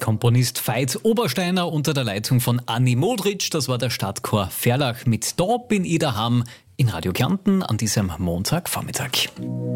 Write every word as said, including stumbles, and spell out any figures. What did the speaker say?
Komponist Veit Obersteiner unter der Leitung von Anni Modric. Das war der Stadtchor Ferlach mit Da bin ich daheim in Radio Kärnten an diesem Montagvormittag.